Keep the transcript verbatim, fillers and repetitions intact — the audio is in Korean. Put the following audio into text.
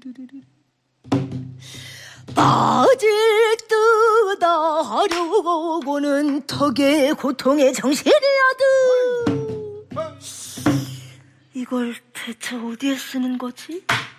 바지를 뜯어 하려고는 턱에 고통의 정신이라도 이걸 대체 어디에 쓰는 거지?